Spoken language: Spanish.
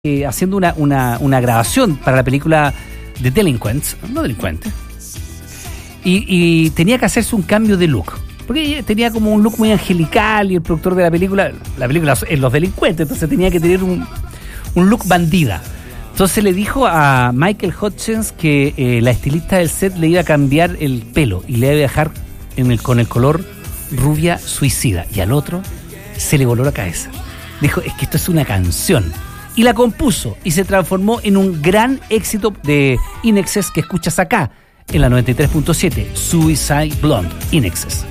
haciendo una grabación para la película de Delinquents, no Delincuentes, y tenía que hacerse un cambio de look, porque ella tenía como un look muy angelical y el productor de la película es Los Delincuentes, entonces tenía que tener un look bandida. Entonces le dijo a Michael Hutchence que la estilista del set le iba a cambiar el pelo y le iba a dejar con el color rubia suicida, y al otro se le voló la cabeza. Dijo, es que esto es una canción. Y la compuso y se transformó en un gran éxito de In Excess que escuchas acá en la 93.7, Suicide Blonde, In Excess.